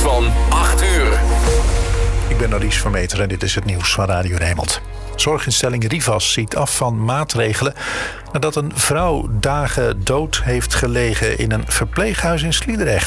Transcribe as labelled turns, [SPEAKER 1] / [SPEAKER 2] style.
[SPEAKER 1] van 8 uur.
[SPEAKER 2] Ik ben Maurice Vermeter en dit is het nieuws van Radio Rijnmond. Zorginstelling Rivas ziet af van maatregelen nadat een vrouw dagen dood heeft gelegen in een verpleeghuis in Sliedrecht.